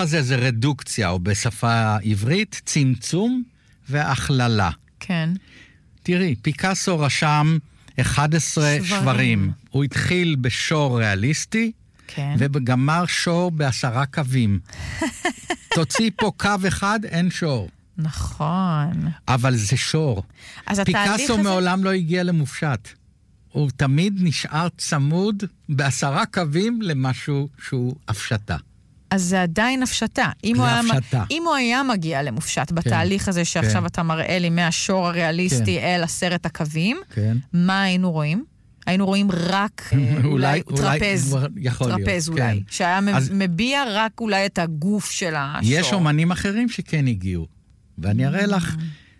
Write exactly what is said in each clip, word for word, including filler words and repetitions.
הזה זה רדוקציה, או בשפה עברית, צמצום והכללה. כן. תראי, פיקאסו רשם אחד עשר שברים. שברים. הוא התחיל בשור ריאליסטי, כן. וגמר שור בעשרה קווים. תוציא פה קו אחד, אין שור. נכון. אבל זה שור. פיקאסו הזה... מעולם לא הגיע למופשט. הוא תמיד נשאר צמוד בעשרה קווים למשהו שהוא הפשטה. אז זה עדיין הפשטה. אם, הוא היה, אם הוא היה מגיע למופשט כן, בתהליך הזה שעכשיו כן. אתה מראה לי מהשור הריאליסטי כן. אל עשרת הקווים, כן. מה היינו רואים? היינו רואים רק אולי, אולי טרפז, יכול טרפז להיות, אולי, כן. שהיה אז... מביע רק אולי את הגוף של השור. יש אומנים אחרים שכן הגיעו, ואני אראה לך,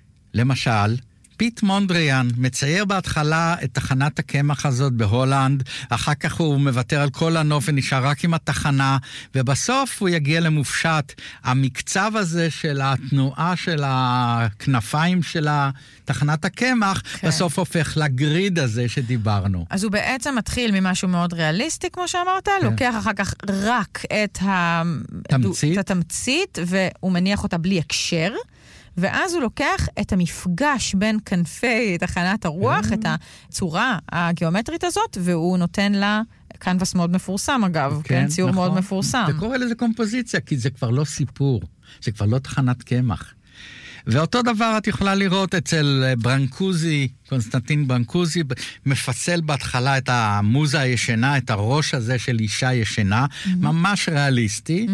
למשל, פיט מונדריאן מצייר בהתחלה את תחנת הקמח הזאת בהולנד, אחר כך הוא מוותר על כל הנוף ונשאר רק עם התחנה, ובסוף הוא יגיע למופשט. המקצב הזה של התנועה של הכנפיים של תחנת הקמח, כן. בסוף הופך לגריד הזה שדיברנו. אז הוא בעצם מתחיל ממשהו מאוד ריאליסטי, כמו שאמרת, כן. לוקח אחר כך רק את התמצית, את התמצית והוא מניח אותה בלי הקשר, ואז הוא לוקח את המפגש בין כנפי תחנת הרוח, את הצורה הגיאומטרית הזאת, והוא נותן לה קנבס מאוד מפורסם אגב, כן, ציור מאוד מפורסם. וקורא לזה קומפוזיציה, כי זה כבר לא סיפור, זה כבר לא תחנת קמח. ואותו דבר את יכולה לראות אצל ברנקוזי, קונסטנטין ברנקוזי, מפסל בהתחלה את המוזה הישנה, את הראש הזה של אישה ישנה, ממש ריאליסטי,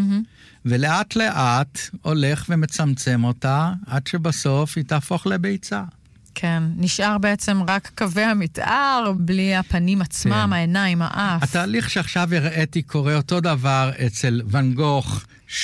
ולאט לאט הולך ומצמצם אותה, עד שבסוף היא תהפוך לביצה. כן, נשאר בעצם רק קווי המתאר, בלי הפנים עצמם, כן. העיניים, האף. התהליך שעכשיו הראיתי קורה אותו דבר אצל ואן גוך,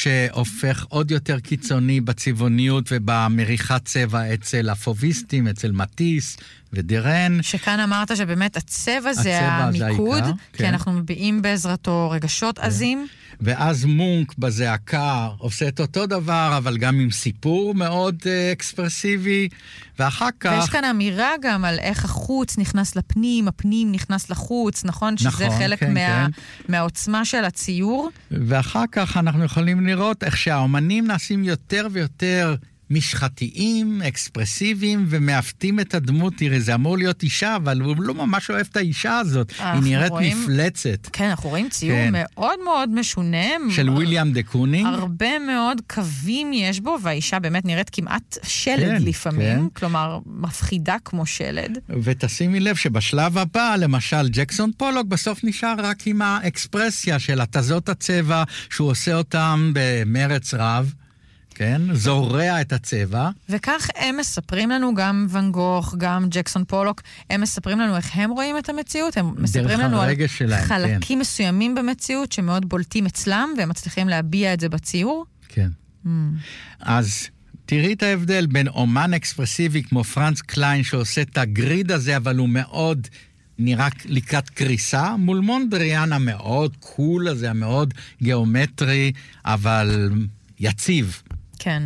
שהופך עוד יותר קיצוני בצבעוניות ובמריחת צבע אצל הפוביסטים, אצל מטיס ודרן. שכאן אמרת שבאמת הצבע זה המיקוד, זה כי כן. אנחנו מביעים בעזרתו רגשות כן. עזים. ואז מונק בזעקה עושה את אותו דבר, אבל גם עם סיפור מאוד uh, אקספרסיבי, ואחר כך... ויש כאן אמירה גם על איך החוץ נכנס לפנים, הפנים נכנס לחוץ, נכון? שזה נכון, חלק כן, מה, כן. מהעוצמה של הציור. ואחר כך אנחנו יכולים לראות איך שהאומנים נעשים יותר ויותר משחתיים, אקספרסיביים, ומאפתים את הדמות. תראי, זה אמור להיות אישה, אבל הוא לא ממש אוהב את האישה הזאת. היא נראית רואים, מפלצת. כן, אנחנו רואים ציור כן. מאוד מאוד משונה. של וויליאם דה קונינג. הרבה מאוד קווים יש בו, והאישה באמת נראית כמעט שלד כן, לפעמים, כן. כלומר, מפחידה כמו שלד. ותשימי לב שבשלב הבא, למשל, ג'קסון פולוק בסוף נשאר רק עם האקספרסיה של התזות הצבע, שהוא עושה אותם במרץ רב. כן, זורע את הצבע. וכך הם מספרים לנו, גם ואן גוך, גם ג'קסון פולוק, הם מספרים לנו איך הם רואים את המציאות, הם מספרים לנו על שלהם, חלקים כן. מסוימים במציאות שמאוד בולטים אצלם, והם מצליחים להביע את זה בציור. כן. Mm. אז תראי את ההבדל בין אומן אקספרסיבי כמו פרנץ קליין, שעושה את הגריד הזה, אבל הוא מאוד נראה לקראת קריסה, מול מונדריאן המאוד קול הזה, המאוד גיאומטרי, אבל יציב. כן.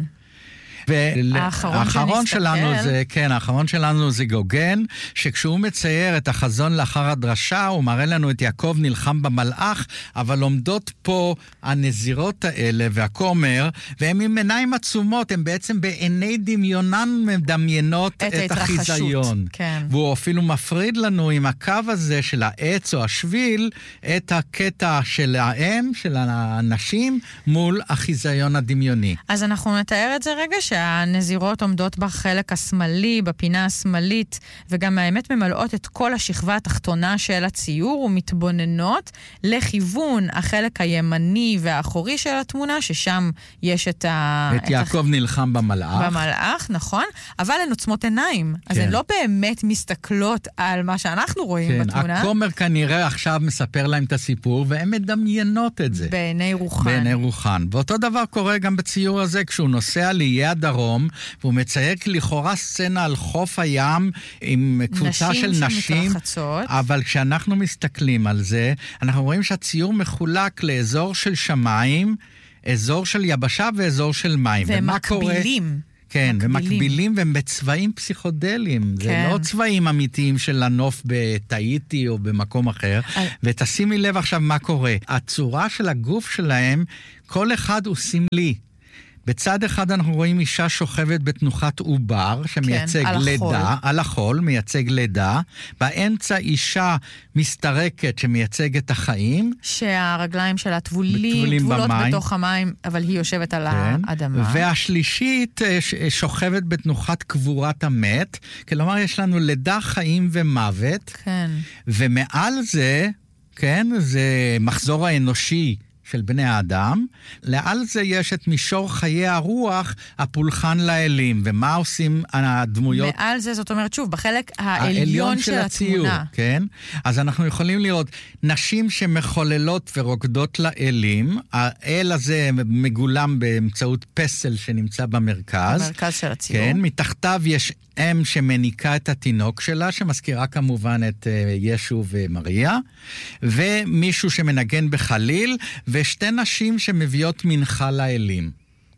והאחרון שלנו זה, כן, האחרון שלנו זה גוגן, שכשהוא מצייר את החזון לאחר הדרשה, הוא מראה לנו את יעקב נלחם במלאך, אבל עומדות פה הנזירות האלה והכומר, והם עם עיניים עצומות, הם בעצם בעיני דמיונן מדמיינות את, את החיזיון. כן. והוא אפילו מפריד לנו עם הקו הזה של העץ או השביל, את הקטע של האם, של האנשים, מול החיזיון הדמיוני. אז אנחנו נתאר את זה רגע ש... הנזירות עומדות בחלק השמאלי, בפינה השמאלית, וגם האמת ממלאות את כל השכבה התחתונה של הציור, ומתבוננות לכיוון החלק הימני והאחורי של התמונה, ששם יש את ה... את יעקב הח... נלחם במלאך. במלאך, נכון, אבל הן עוצמות עיניים. כן. אז הן לא באמת מסתכלות על מה שאנחנו רואים כן, בתמונה. הכומר כנראה עכשיו מספר להם את הסיפור, והן מדמיינות את זה. בעיני רוחן. בעיני רוחן. ואותו דבר קורה גם בציור הזה, כשהוא נוסע ליד דרום, והוא מצייר לכאורה סצנה על חוף הים עם קבוצה של נשים, אבל כשאנחנו מסתכלים על זה, אנחנו רואים שהציור מחולק לאזור של שמיים, אזור של יבשה ואזור של מים. והם מקבילים. כן, מקבילים. ומקבילים והם בצבעים פסיכודליים. כן. זה לא צבעים אמיתיים של הנוף בתאיטי או במקום אחר. על... ותשימי לב עכשיו מה קורה. הצורה של הגוף שלהם, כל אחד הוא סמלי. בצד אחד אנחנו רואים אישה שוכבת בתנוחת עובר, שמייצג כן, לידה, החול. על החול, מייצג לידה. באמצע אישה מסתרקת שמייצגת החיים. שהרגליים שלה טבולים, טבולות במים. בתוך המים, אבל היא יושבת על כן. האדמה. והשלישית שוכבת בתנוחת קבורת המת, כלומר יש לנו לידה, חיים ומוות. כן. ומעל זה, כן, זה מחזור האנושי, של בני האדם, לעל זה יש את מישור חיי הרוח, הפולחן לאלים, ומה עושים הדמויות? מעל זה, זאת אומרת, שוב, בחלק העליון של, של הציור, התמונה. כן? אז אנחנו יכולים לראות נשים שמחוללות ורוקדות לאלים, האל הזה מגולם באמצעות פסל שנמצא במרכז. במרכז של הציור. כן, מתחתיו יש אם שמניקה את התינוק שלה, שמזכירה כמובן את ישו ומריה, ומישהו שמנגן בחליל, ושתי נשים שמביאות מנחה לאלים.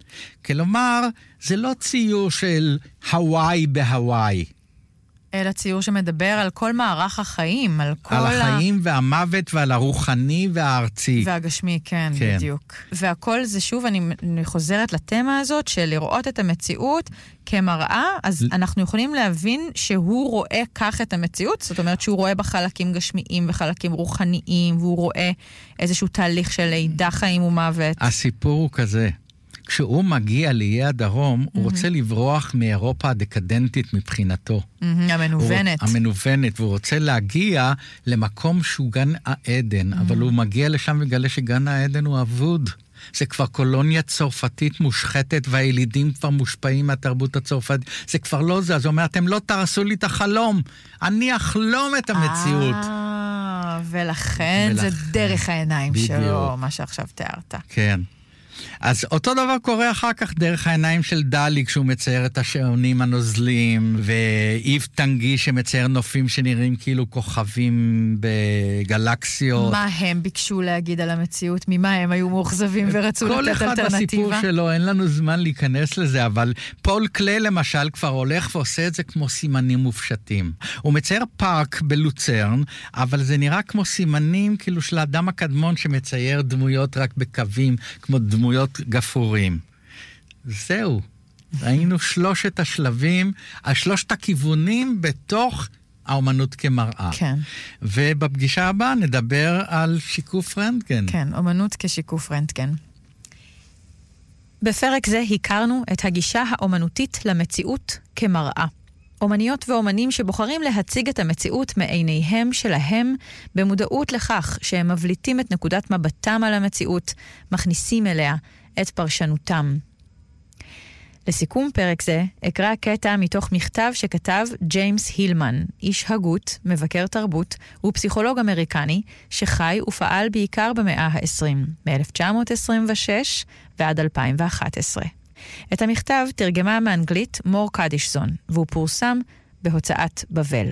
כלומר, זה לא ציור של הוואי בהוואי. אלא ציור שמדבר על כל מערך החיים, על כל... על החיים ה... והמוות ועל הרוחני והארצי. והגשמי, כן, כן, בדיוק. והכל זה שוב, אני, אני חוזרת לתמה הזאת, של לראות את המציאות כמראה, אז ל... אנחנו יכולים להבין שהוא רואה כך את המציאות, זאת אומרת שהוא רואה בחלקים גשמיים וחלקים רוחניים, והוא רואה איזשהו תהליך של לידה, חיים ומוות. הסיפור הוא כזה. כשהוא מגיע לאיי הדרום, mm-hmm. הוא רוצה לברוח מאירופה הדקדנטית מבחינתו. Mm-hmm, המנוונת. הוא, המנוונת, והוא רוצה להגיע למקום שהוא גן העדן, mm-hmm. אבל הוא מגיע לשם וגלה שגן העדן הוא אבוד. זה כבר קולוניה צרפתית מושחתת, והילידים כבר מושפעים מהתרבות הצרפתית. זה כבר לא זה, אז הוא אומר, אתם לא תרסו לי את החלום, אני אחלום את המציאות. אה, ולכן זה דרך העיניים שלו, מה שעכשיו תיארת. כן. אז אותו דבר קורה אחר כך דרך העיניים של דלי, כשהוא מצייר את השעונים הנוזלים, ואיב טנגי שמצייר נופים שנראים כאילו כוכבים בגלקסיות. מה הם ביקשו להגיד על המציאות? ממה הם היו מאוכזבים ורצו לתת אלטרנטיבה? כל אחד בסיפור שלו, אין לנו זמן להיכנס לזה, אבל פול קלה למשל כבר הולך ועושה את זה כמו סימנים מופשטים. הוא מצייר פארק בלוצרן, אבל זה נראה כמו סימנים כאילו של האדם הקדמון שמצייר דמויות רק בקווים, כמו דמויות גפורים. זהו. ראינו שלושת השלבים, שלושת הכיוונים בתוך האומנות כמראה. כן. ובפגישה הבאה נדבר על שיקוף רנטגן. כן, אומנות כשיקוף רנטגן. בפרק זה הכרנו את הגישה האומנותית למציאות כמראה. אומניות ואומנים שבוחרים להציג את המציאות מעיניהם שלהם במודעות לכך שהם מבליטים את נקודת מבטם על המציאות, מכניסים אליה את פרשנותם. לסיכום פרק זה, אקרא קטע מתוך מכתב שכתב ג'יימס הילמן, איש הגות, מבקר תרבות ופסיכולוג אמריקני שחי ופעל בעיקר במאה ה-עשרים, מ-אלף תשע מאות עשרים ושש ועד אלפיים ואחת עשרה. את המכתב תרגמה מאנגלית מור קדישזון, והוא פורסם בהוצאת בבל.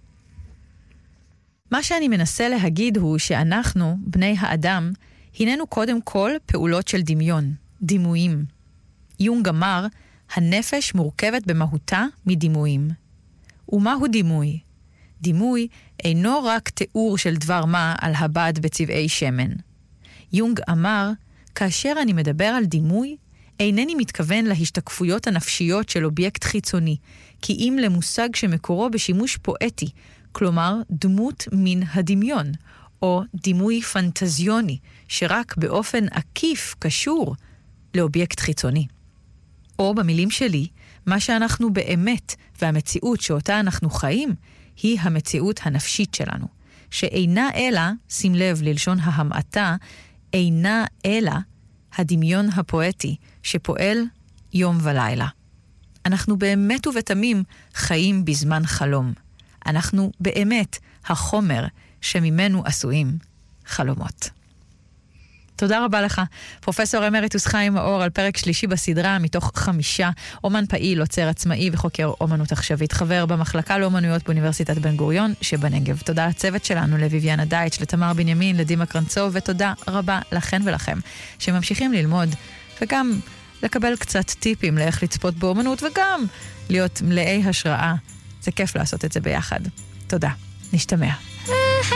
מה שאני מנסה להגיד הוא שאנחנו, בני האדם, הננו קודם כל פעולות של דמיון, דימויים. יונג אמר, הנפש מורכבת במהותה מדימויים. ומהו דימוי? דימוי אינו רק תיאור של דבר מה על הבד בצבעי שמן. יונג אמר, כאשר אני מדבר על דימוי, אינני מתכוון להשתקפויות הנפשיות של אובייקט חיצוני, כי אם למושג שמקורו בשימוש פואטי, כלומר דמות מן הדמיון, או דימוי פנטזיוני, שרק באופן עקיף קשור לאובייקט חיצוני. או במילים שלי, מה שאנחנו באמת, והמציאות שאותה אנחנו חיים, היא המציאות הנפשית שלנו, שאינה אלא, שים לב ללשון ההמעטה, אינה אלא הדמיון הפואטי שפועל יום ולילה. אנחנו באמת ובתמים חיים בזמן חלום. אנחנו באמת החומר שממנו עשויים חלומות. תודה רבה לך, פרופסור אמריטוס חיים מאור, על פרק שלישי בסדרה מתוך חמישה, אומן פעיל, עוצר עצמאי וחוקר אומנות עכשווית, חבר במחלקה לאומנויות באוניברסיטת בן גוריון שבנגב. תודה לצוות שלנו, לביביאנה דייטש, לתמר בנימין, לדימה קרנצוב, ותודה רבה לכן ולכם שממשיכים ללמוד וגם לקבל קצת טיפים לאיך לצפות באומנות, וגם להיות מלאי השראה. זה כיף לעשות את זה ביחד. תודה. נשתמע.